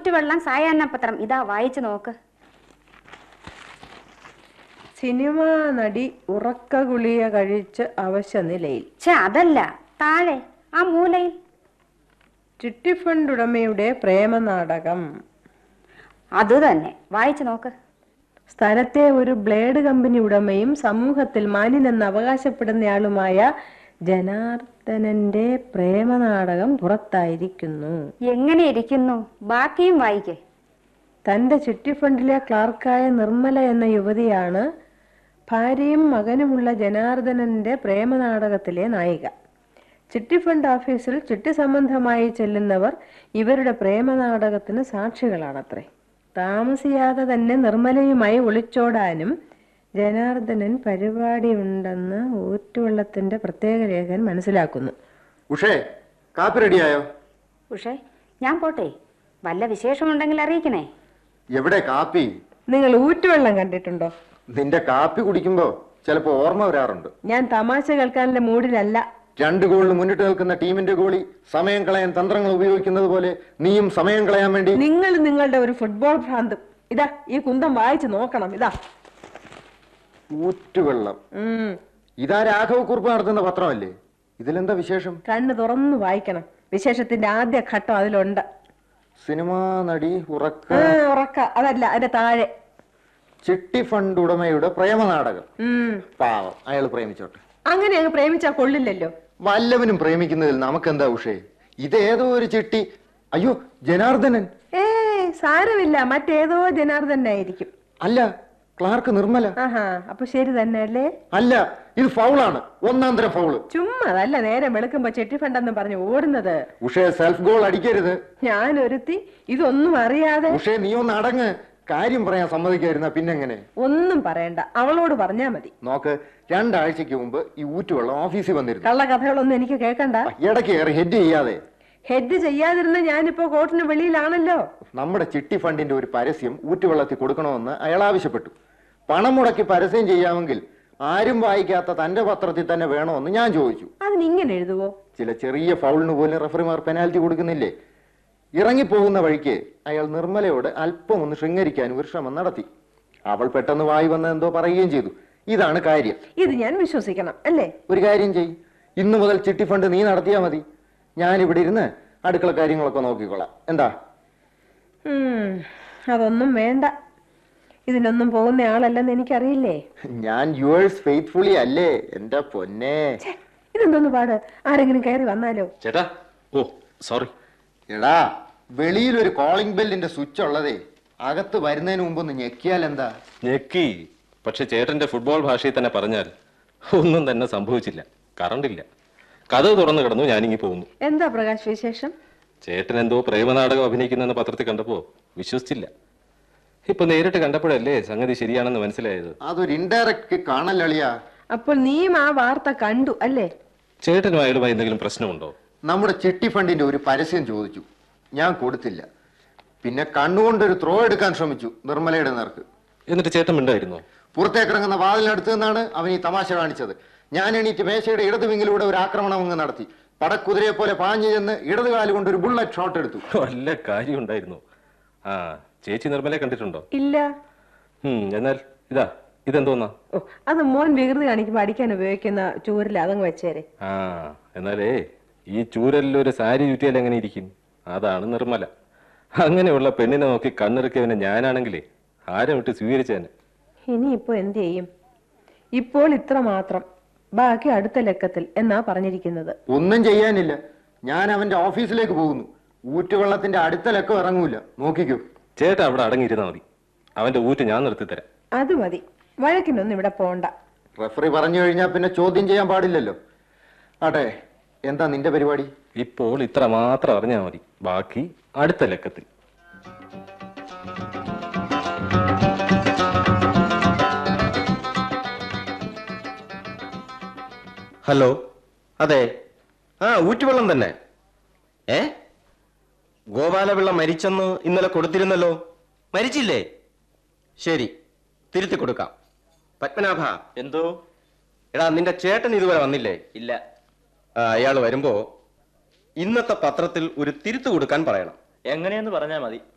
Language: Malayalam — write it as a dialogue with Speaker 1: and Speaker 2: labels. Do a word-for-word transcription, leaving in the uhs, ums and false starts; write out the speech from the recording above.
Speaker 1: ഊറ്റുവെള്ളം സായാഹ്ന പത്രം ഇതാ വായിച്ചു നോക്ക്.
Speaker 2: സിനിമാ നടി ഉറക്ക ഗുളിക കഴിച്ച് അവശ നിലയിൽ.
Speaker 1: ഛേ, അതല്ല, താഴെ ആ മൂലയിൽ.
Speaker 2: ചിട്ടിഫണ്ട് ഉടമയുടെ പ്രേമനാടകം.
Speaker 1: അത് തന്നെ, വായിച്ചു നോക്ക്.
Speaker 2: സ്ഥലത്തെ ഒരു ബ്ലേഡ് കമ്പനി ഉടമയും സമൂഹത്തിൽ മാന്യനെന്ന് അവകാശപ്പെടുന്നയാളുമായ ജനാർദ്ദനന്റെ പ്രേമനാടകം പുറത്തായിരിക്കുന്നു.
Speaker 1: എങ്ങനെ ഇരിക്കുന്നു? ബാക്കിയും വായിക്കേ.
Speaker 2: തന്റെ ചിട്ടിഫണ്ടിലെ ക്ലാർക്കായ നിർമ്മല എന്ന യുവതിയാണ് ഭാര്യയും മകനുമുള്ള ജനാർദ്ദനന്റെ പ്രേമനാടകത്തിലെ നായിക. ചിട്ടിഫണ്ട് ഓഫീസിൽ ചിട്ടി സംബന്ധമായി ചെല്ലുന്നവർ ഇവരുടെ പ്രേമനാടകത്തിന് സാക്ഷികളാണത്രേ. താമസിയാതെ തന്നെ നിർമ്മലയുമായി ഒളിച്ചോടാനും ജനാർദ്ദനൻ പരിപാടിയുണ്ടെന്ന് ഊറ്റുവെള്ളത്തിന്റെ പ്രത്യേക രേഖൻ മനസ്സിലാക്കുന്നു.
Speaker 3: ഉഷേ, കാപ്പി റെഡിയായോ?
Speaker 1: ഉഷേ, ഞാൻ പോട്ടെ. വല്ല വിശേഷമുണ്ടെങ്കിൽ അറിയിക്കണേ.
Speaker 3: എവിടെ കാപ്പി?
Speaker 2: നിങ്ങൾ ഊറ്റുവെള്ളം കണ്ടിട്ടുണ്ടോ?
Speaker 3: നിന്റെ കാപ്പി കുടിക്കുമ്പോ ചിലപ്പോ ഓർമ്മ വരാറുണ്ട്.
Speaker 2: ഞാൻ തമാശ കേൾക്കാനുള്ള മൂഡിലല്ല.
Speaker 3: രണ്ട് ഗോളിന് മുന്നിട്ട് നിൽക്കുന്ന ടീമിന്റെ ഗോളി സമയം കളയാൻ തന്ത്രങ്ങൾ ഉപയോഗിക്കുന്നത് പോലെ നീയും സമയം കളയാൻ വേണ്ടി.
Speaker 2: നിങ്ങൾ നിങ്ങളുടെ ഒരു ഫുട്ബോൾ ഭ്രാന്ത്. ഇതാ ഈ കുന്തം വായിച്ചു നോക്കണം. ഇതാ
Speaker 3: ഊറ്റുവെള്ളം. ഇതാ രാഘവ കുറുപ്പ് നടത്തുന്ന പത്രമല്ലേ? ഇതിലെന്താ വിശേഷം?
Speaker 2: കണ്ണ് തുറന്നു വായിക്കണം. വിശേഷത്തിന്റെ ആദ്യ ഘട്ടം അതിലുണ്ട്.
Speaker 3: സിനിമാ നടി ഉറക്ക
Speaker 2: ഉറക്ക അതല്ല, അതിന്റെ താഴെ
Speaker 3: ചിട്ടി ഫണ്ട് ഉടമയുടെ പ്രേമനാടകം. പാവം, അയാൾ പ്രേമിച്ചോട്ടെ.
Speaker 2: അങ്ങനെ അങ്ങ് പ്രേമിച്ചാൽ കൊള്ളില്ലല്ലോ.
Speaker 3: വല്ലവനും പ്രേമിക്കുന്നതിൽ നമുക്കെന്താ ഉഷേ? ഇതേതോ ഒരു ചിട്ടി. അയ്യോ, ജനാർദ്ദനൻ.
Speaker 2: ഏ സാരമില്ല, മറ്റേതോ ജനാർദ്ദനായിരിക്കും.
Speaker 3: അല്ല, ക്ലാർക്ക് നിർമ്മല.
Speaker 2: ആഹാ, അപ്പൊ ശരി തന്നെ അല്ലേ?
Speaker 3: അല്ല, ഇത് ഫൗളാണ്, ഒന്നാം തരം ഫൗള്.
Speaker 2: ചുമ്മാ അതല്ല, നേരെ വെളുക്കുമ്പോ ചിട്ടി ഫണ്ടെന്ന് പറഞ്ഞു ഓടുന്നത്.
Speaker 3: ഉഷേ, സെൽഫ് ഗോൾ അടിക്കരുത്.
Speaker 2: ഞാൻ ഒരുത്തി ഇതൊന്നും അറിയാതെ.
Speaker 3: ഉഷേ, നീ ഒന്ന് അടങ്ങ്. കാര്യം പറയാൻ സമ്മതിക്കായിരുന്ന പിന്നെങ്ങനെ?
Speaker 2: ഒന്നും പറയണ്ട, അവളോട് പറഞ്ഞാ മതി.
Speaker 3: നോക്ക്, രണ്ടാഴ്ചക്ക് മുമ്പ് ഈ ഊറ്റുവെള്ളം ഓഫീസിൽ വന്നിരുന്നു.
Speaker 2: കള്ള കഥകളൊന്നും എനിക്ക് കേൾക്കണ്ട.
Speaker 3: ഇടയ്ക്ക് കയറി ഹെഡ് ചെയ്യാതെ.
Speaker 2: ഹെഡ് ചെയ്യാതിരുന്ന ഞാനിപ്പോ കോർട്ടിന് വെളിയിലാണല്ലോ.
Speaker 3: നമ്മുടെ ചിട്ടി ഫണ്ടിന്റെ ഒരു പരസ്യം ഊറ്റുവെള്ളത്തിൽ കൊടുക്കണമെന്ന് അയാൾ ആവശ്യപ്പെട്ടു. പണം മുടക്കി പരസ്യം ചെയ്യാമെങ്കിൽ ആരും വായിക്കാത്ത തന്റെ പത്രത്തിൽ തന്നെ വേണമെന്ന് ഞാൻ ചോദിച്ചു.
Speaker 2: അതിനിങ്ങനെ എഴുതുവോ?
Speaker 3: ചില ചെറിയ ഫൗളിന് പോലും റഫറിമാർ പെനാൽറ്റി കൊടുക്കുന്നില്ലേ? ഇറങ്ങിപ്പോകുന്ന വഴിക്ക് അയാൾ നിർമ്മലയോട് അല്പം ഒന്ന് ശൃംഗരിക്കാനും ഒരു ശ്രമം നടത്തി. അവൾ പെട്ടെന്ന് വായി വന്ന് എന്തോ പറയുകയും ചെയ്തു. ഇതാണ് കാര്യം.
Speaker 2: ഇത് ഞാൻ വിശ്വസിക്കണം അല്ലേ?
Speaker 3: ഒരു കാര്യം ചെയ്, ഇന്നു മുതൽ ചിട്ടി ഫണ്ട് നീ നടത്തിയാ മതി. ഞാൻ ഇവിടെ ഇരുന്ന് അടുക്കള കാര്യങ്ങളൊക്കെ നോക്കിക്കൊള്ളാം. എന്താ?
Speaker 2: അതൊന്നും വേണ്ട. ഇതിനൊന്നും പോകുന്ന ആളല്ലെന്ന് എനിക്കറിയില്ലേ.
Speaker 3: ഞാൻ യുവേഴ്സ് ഫെയ്ത്ത്ഫുള്ളി അല്ലേ എന്റെ പൊന്നെ.
Speaker 2: ഇതെന്തോന്ന് പാട്? ആരെങ്കിലും കയറി വന്നാലോ?
Speaker 4: ചേട്ടാ, ഓ സോറി.
Speaker 3: എടാ, വെളിയിൽ ഒരു കോളിംഗ് ബെല്ലിന്റെ സ്വിച്ച് ഉള്ളതേ. അകത്ത് വരുന്നതിന് മുമ്പ് ഒന്ന് ഞെക്കിയാൽ എന്താ?
Speaker 4: ഞെക്കി. പക്ഷെ ചേട്ടന്റെ ഫുട്ബോൾ ഭാഷയിൽ തന്നെ പറഞ്ഞാൽ ഒന്നും തന്നെ സംഭവിച്ചില്ല. കറണ്ടില്ല. കഥ തുറന്നു കിടന്നു. ഞാനിങ്ങി പോകുന്നു.
Speaker 2: എന്താ പ്രകാശ് വിശേഷം?
Speaker 4: ചേട്ടൻ എന്തോ പ്രേമനാടകം അഭിനയിക്കുന്ന പത്രത്തിൽ കണ്ടപ്പോ വിശ്വസിച്ചില്ല. ഇപ്പൊ നേരിട്ട് കണ്ടപ്പോഴല്ലേ സംഗതി ശരിയാണെന്ന് മനസ്സിലായത്.
Speaker 3: അതൊരു ഇൻഡയറക്റ്റ് കാണലളിയാ.
Speaker 2: അപ്പോൾ നീയും ആ വാർത്ത കണ്ടു അല്ലേ?
Speaker 4: ചേട്ടനും അയാളുമായി എന്തെങ്കിലും പ്രശ്നമുണ്ടോ?
Speaker 3: നമ്മുടെ ചിട്ടി ഫണ്ടിന്റെ ഒരു പരസ്യം ചോദിച്ചു, ഞാൻ കൊടുത്തില്ല. പിന്നെ കണ്ണുകൊണ്ടൊരു ത്രോ എടുക്കാൻ ശ്രമിച്ചു നിർമ്മലയുടെ നേർക്ക്.
Speaker 4: എന്നിട്ട് ചേട്ടൻ മിണ്ടായിരുന്നോ?
Speaker 3: പുറത്തേക്കിറങ്ങുന്ന വാതിലിനടുത്ത് നിന്നാണ് അവൻ ഈ തമാശ കാണിച്ചത്. ഞാൻ എണീറ്റ് മേശയുടെ ഇടതു വിങ്ങിലൂടെ ഒരു ആക്രമണം അങ്ങ് നടത്തി. പടക്കുതിരയെ പോലെ പാഞ്ഞു ചെന്ന് ഇടതു കാല് കൊണ്ട് ഒരു ബുള്ളറ്റ് ഷോട്ട് എടുത്തു.
Speaker 4: വല്ല കാര്യം ഉണ്ടായിരുന്നു. ആ, ചേച്ചി നിർമ്മലയെ കണ്ടിട്ടുണ്ടോ?
Speaker 2: ഇല്ല.
Speaker 4: എന്നാൽ ഇതാ ഇതെന്തോന്നാ?
Speaker 2: ഓ, അത് മോൻ വികൃതി കാണിക്കുമ്പോ അടിക്കാൻ ഉപയോഗിക്കുന്ന ചൂരിൽ അതങ്ങ് വെച്ചേരെ.
Speaker 4: ആ, എന്നാലേ ഈ ചൂരലിൽ ഒരു സാരി ചുറ്റിയാൽ എങ്ങനെ ഇരിക്കും? അതാണ് നിർമ്മല. അങ്ങനെയുള്ള പെണ്ണിനെ നോക്കി കണ്ണിറുക്കിയവനെ ഞാനാണെങ്കിലേ ആരും വിട്ട് സ്വീകരിച്ചേനെ.
Speaker 2: ഇനിയിപ്പോ എന്ത് ചെയ്യും? ഇപ്പോൾ ഇത്ര മാത്രം, ബാക്കി അടുത്ത ലക്കത്തിൽ എന്നാ പറഞ്ഞിരിക്കുന്നത്.
Speaker 3: ഒന്നും ചെയ്യാനില്ല. ഞാൻ അവന്റെ ഓഫീസിലേക്ക് പോകുന്നു. ഊറ്റുവെള്ളത്തിന്റെ അടുത്ത ലക്കം ഇറങ്ങൂല. നോക്കിക്കോ.
Speaker 4: ചേട്ടാ അവിടെ അടങ്ങിയിരുന്നാ മതി. അവന്റെ ഊറ്റ് ഞാൻ നിർത്തി തരാം.
Speaker 2: അത് മതി. വഴക്കിനൊന്നും ഇവിടെ പോണ്ട.
Speaker 3: റഫറി പറഞ്ഞു കഴിഞ്ഞാൽ പിന്നെ ചോദ്യം ചെയ്യാൻ പാടില്ലല്ലോ. ആട്ടെ, എന്താ നിന്റെ പരിപാടി?
Speaker 4: ഇപ്പോൾ ഇത്ര മാത്രം അറിഞ്ഞാൽ മതി. ബാക്കി അടുത്ത ലക്കത്തിൽ.
Speaker 5: ഹലോ, അതെ. ആ, ഊറ്റുവെള്ളം തന്നെ. ഏ ഗോപാലപിള്ള മരിച്ചെന്ന് ഇന്നലെ കൊടുത്തിരുന്നല്ലോ. മരിച്ചില്ലേ? ശരി, തിരുത്തി കൊടുക്കാം. പത്മനാഭ.
Speaker 6: എന്തോ?
Speaker 5: എടാ, നിന്റെ ചേട്ടൻ ഇതുവരെ വന്നില്ലേ?
Speaker 6: ഇല്ല.
Speaker 5: ആ, അയാൾ വരുമ്പോ ഇന്നത്തെ പത്രത്തിൽ ഒരു തിരുത്തു കൊടുക്കാൻ പറയണം.
Speaker 6: എങ്ങനെയെന്ന് പറഞ്ഞാൽ മതി.